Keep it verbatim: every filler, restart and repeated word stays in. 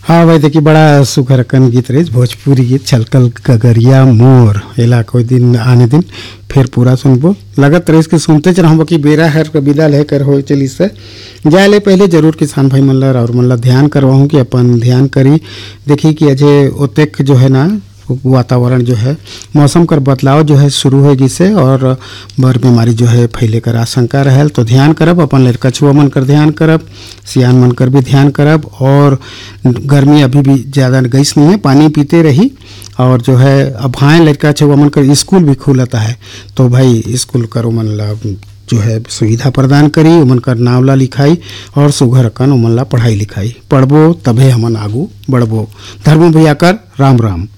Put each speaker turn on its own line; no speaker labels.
हाँ भाई देखिए बड़ा सुघर कन गीत रही भोजपुरी गीत छलकल गगरिया मोर एला कोई दिन आने दिन फिर पूरा सुनबो लगत रही कि सुनते चलबो कि बेरा हर कविता लेकर हो चली से जाए ले पहले जरूर किसान भाई मन ला और मन ला ध्यान करवाऊँ कि अपन ध्यान करी देखी कि अजय ओतेक जो है ना वातावरण जो है मौसम कर बदलाव जो है शुरू हो जिसे और बर बीमारी जो है फैले कर आशंका रहल तो ध्यान करब अपन ले कछुआ मन कर ध्यान करब सियान मन कर भी ध्यान करब और गर्मी अभी भी ज़्यादा गईस नहीं है पानी पीते रही और जो है अब हाँ लड़का छुआ मन कर स्कूल भी खुलता है तो भाई स्कूल करो मन ला जो है सुविधा प्रदान करी उमन कर नावला लिखाई और सुघर कन उमन ला पढ़ाई लिखाई पढ़बो तभे हमन आगू बढ़बो धर्म भैया कर राम राम।